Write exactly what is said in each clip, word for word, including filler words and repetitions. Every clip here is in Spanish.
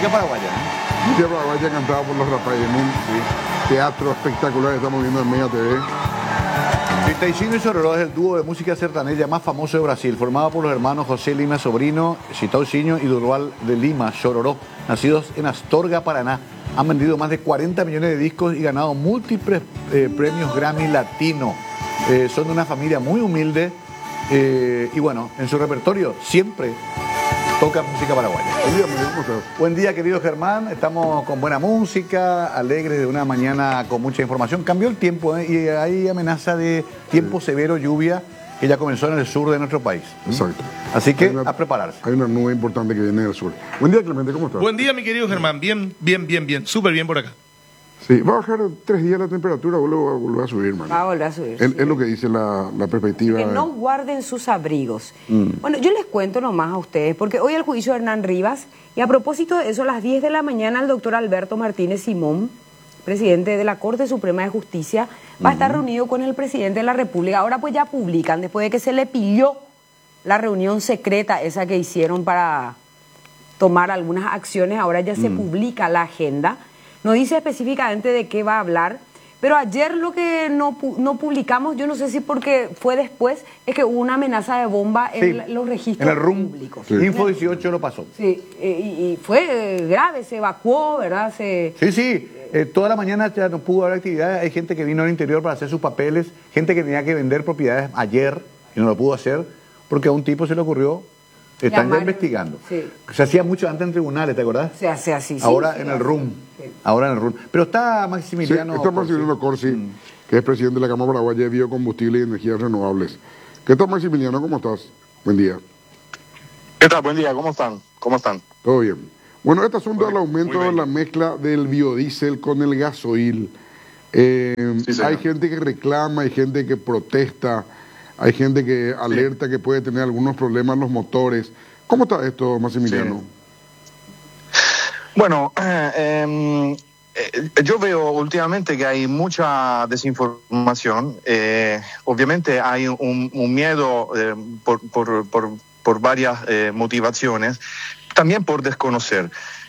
música paraguaya, ¿eh? Música paraguaya cantada por los Rafael en un sí, teatro espectacular que estamos viendo en Mega T V. Citaicinho y Chororó es el dúo de música sertaneja más famoso de Brasil, formado por los hermanos José Lima Sobrino, Citaicinho y Durval de Lima Chororó, nacidos en Astorga, Paraná. Han vendido más de cuarenta millones de discos y ganado múltiples eh, premios Grammy Latino. Eh, son de una familia muy humilde eh, y bueno, en su repertorio siempre toca música paraguaya. Buen día, ¿cómo estás? Buen día, querido Germán. Estamos con buena música, alegres de una mañana con mucha información. Cambió el tiempo ¿eh? y hay amenaza de tiempo sí. severo, lluvia, que ya comenzó en el sur de nuestro país. Exacto. Así que una, a prepararse. Hay una nube importante que viene del sur. Buen día, Clemente, ¿cómo estás? Buen día, mi querido Germán. Bien, bien, bien, bien. Súper bien por acá. Sí, va a bajar tres días la temperatura, luego va a volver a subir, man. Va a volver a subir. Es, sí. es lo que dice la, la perspectiva. Que no de... guarden sus abrigos. Mm. Bueno, yo les cuento nomás a ustedes, porque hoy el juicio de Hernán Rivas, y a propósito de eso, a las diez de la mañana el doctor Alberto Martínez Simón, presidente de la Corte Suprema de Justicia, va a estar uh-huh. reunido con el presidente de la República. Ahora pues ya publican, después de que se le pilló la reunión secreta, esa que hicieron para tomar algunas acciones, ahora ya se mm. publica la agenda. No dice específicamente de qué va a hablar, pero ayer lo que no, no publicamos, yo no sé si porque fue después, es que hubo una amenaza de bomba en sí, los registros en el RUM, públicos. Sí. Info dieciocho lo pasó. Sí, eh, y, y fue eh, grave, se evacuó, ¿verdad? Se, sí, sí, eh, toda la mañana ya no pudo haber actividad, hay gente que vino al interior para hacer sus papeles, gente que tenía que vender propiedades ayer y no lo pudo hacer porque a un tipo se le ocurrió. Están ya investigando. Sí. Se hacía mucho antes en tribunales, ¿te acordás? Se hace así, sí. Ahora sí, en sí, el RUM. Sí. Ahora en el RUM. Pero está Maximiliano... Sí, está Maximiliano Corsi, mm. que es presidente de la Cámara Paraguaya de Biocombustibles y Energías Renovables. ¿Qué tal, Maximiliano? ¿Cómo estás? Buen día. ¿Qué tal? Buen día. ¿Cómo están? ¿Cómo están? Todo bien. Bueno, este asunto del aumento de la mezcla del biodiesel con el gasoil. Eh, sí, hay gente que reclama, hay gente que protesta, hay gente que alerta sí. que puede tener algunos problemas en los motores. ¿Cómo está esto, Maximiliano? Sí. Bueno, eh, eh, yo veo últimamente que hay mucha desinformación. Eh, obviamente hay un, un miedo eh, por, por, por, por varias eh, motivaciones, también por desconocer.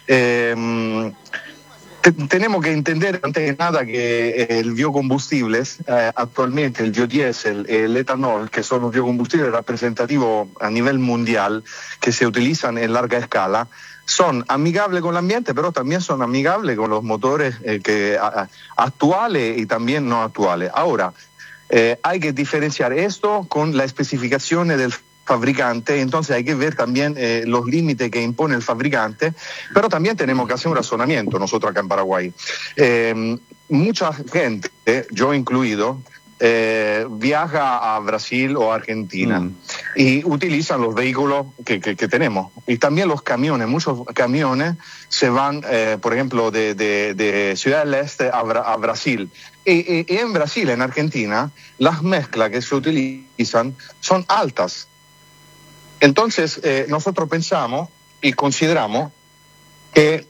Eh, Tenemos que entender, antes que nada, que el biocombustibles, eh, actualmente el biodiesel, el etanol, que son los biocombustibles representativos a nivel mundial, que se utilizan en larga escala, son amigables con el ambiente, pero también son amigables con los motores eh, que, a, actuales y también no actuales. Ahora, eh, hay que diferenciar esto con las especificaciones del fabricante, entonces hay que ver también eh, los límites que impone el fabricante, pero también tenemos que hacer un razonamiento nosotros acá en Paraguay. Eh, mucha gente, eh, yo incluido, eh, viaja a Brasil o a Argentina mm. y utilizan los vehículos que, que, que tenemos. Y también los camiones, muchos camiones se van, eh, por ejemplo, de, de, de Ciudad del Este a, Bra a Brasil. Y, y, y en Brasil, en Argentina, las mezclas que se utilizan son altas. Entonces, eh, nosotros pensamos y consideramos que,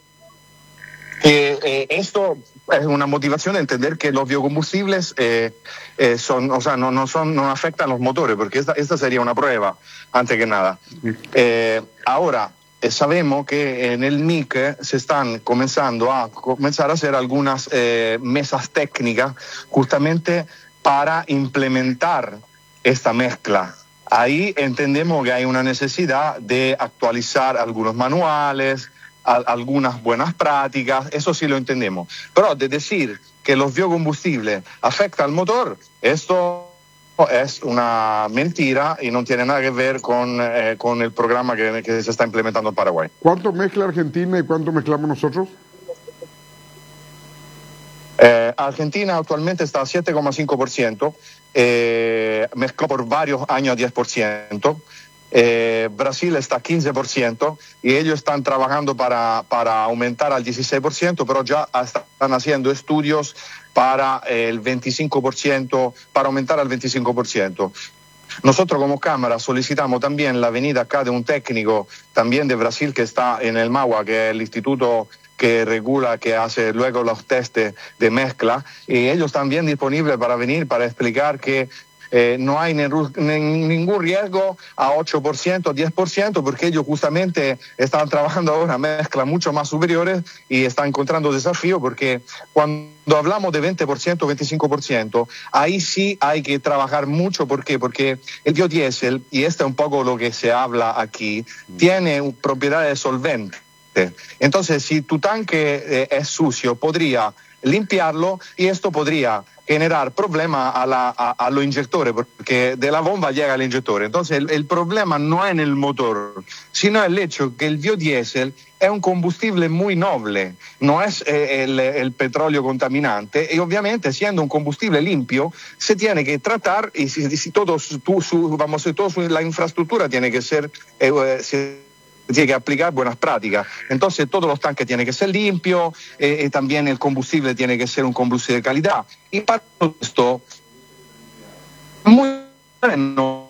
que eh, esto es una motivación de entender que los biocombustibles eh, eh, son, o sea, no, no, son, no afectan los motores, porque esta, esta sería una prueba, antes que nada. Eh, ahora, eh, sabemos que en el M I C se están comenzando a, comenzar a hacer algunas eh, mesas técnicas justamente para implementar esta mezcla. Ahí entendemos que hay una necesidad de actualizar algunos manuales, a, algunas buenas prácticas, eso sí lo entendemos. Pero de decir que los biocombustibles afectan al motor, esto es una mentira y no tiene nada que ver con, eh, con el programa que, que se está implementando en Paraguay. ¿Cuánto mezcla Argentina y cuánto mezclamos nosotros? Eh, Argentina actualmente está a siete coma cinco por ciento, eh, mezcló por varios años a diez por ciento, eh, Brasil está a quince por ciento y ellos están trabajando para, para aumentar al dieciséis por ciento, pero ya están haciendo estudios para el veinticinco por ciento, para aumentar al veinticinco por ciento. Nosotros como Cámara solicitamos también la venida acá de un técnico también de Brasil que está en el MAUA, que es el instituto que regula, que hace luego los testes de mezcla, y ellos también disponibles para venir, para explicar que eh, no hay ningún riesgo a ocho por ciento, diez por ciento, porque ellos justamente están trabajando ahora mezclas mucho más superiores y están encontrando desafíos, porque cuando hablamos de veinte por ciento, veinticinco por ciento, ahí sí hay que trabajar mucho. ¿Por qué? Porque el biodiesel, y este es un poco lo que se habla aquí, tiene propiedades solventes. Entonces, si tu tanque eh, es sucio, podría limpiarlo y esto podría generar problemas a, la, a, a los inyectores, porque de la bomba llega al inyector. Entonces, el, el problema no es en el motor, sino el hecho que el biodiesel es un combustible muy noble, no es eh, el, el petróleo contaminante, y obviamente siendo un combustible limpio, se tiene que tratar y si, si todo, su, su, vamos, toda su, la infraestructura tiene que ser... Eh, se, tiene que aplicar buenas prácticas. Entonces todos los tanques tienen que ser limpios, eh, y también el combustible tiene que ser un combustible de calidad. Y para esto, muy bueno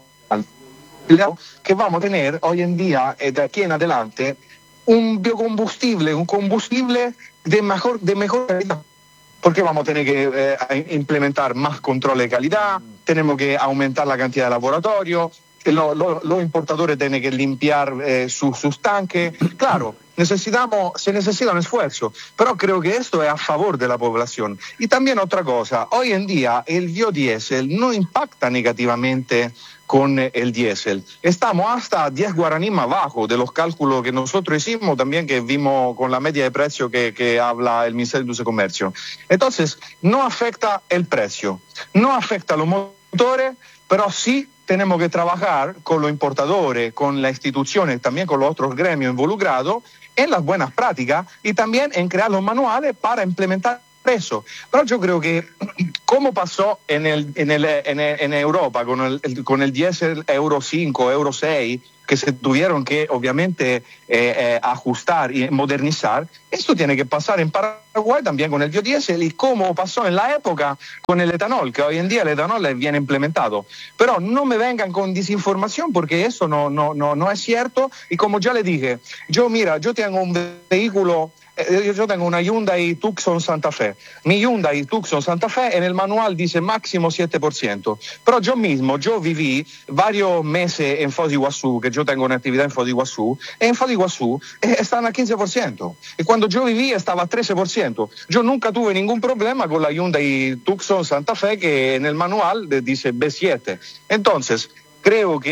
que vamos a tener hoy en día, eh, de aquí en adelante, un biocombustible, un combustible de mejor, de mejor calidad. Porque vamos a tener que eh, implementar más control de calidad, tenemos que aumentar la cantidad de laboratorio. Los lo, lo importadores tienen que limpiar eh, su, sus tanques. Claro, necesitamos, se necesita un esfuerzo, pero creo que esto es a favor de la población. Y también otra cosa, hoy en día el biodiesel no impacta negativamente con el diésel. Estamos hasta diez guaraní más abajo de los cálculos que nosotros hicimos, también que vimos con la media de precio que, que habla el Ministerio de Industria y Comercio. Entonces, no afecta el precio, no afecta a los motores, pero sí tenemos que trabajar con los importadores, con las instituciones, también con los otros gremios involucrados en las buenas prácticas y también en crear los manuales para implementar eso. Pero yo creo que, como pasó en, el, en, el, en, el, en Europa con el, el, con el diésel Euro cinco, Euro seis, que se tuvieron que obviamente eh, eh, ajustar y modernizar, esto tiene que pasar en Paraguay también con el biodiesel, y como pasó en la época con el etanol, que hoy en día el etanol viene implementado. Pero no me vengan con desinformación, porque eso no, no, no, no es cierto. Y como ya le dije, yo mira, yo tengo un vehículo, yo tengo una Hyundai Tucson Santa Fe. Mi Hyundai Tucson Santa Fe en el manual dice máximo siete por ciento. Pero yo mismo, yo viví varios meses en Foz de Iguazú, que yo tengo una actividad en Foz de Iguazú, y en Foz de Iguazú eh, están a quince por ciento. Y cuando yo viví estaba a trece por ciento. Yo nunca tuve ningún problema con la Hyundai Tucson Santa Fe, que en el manual dice B siete. Entonces, creo que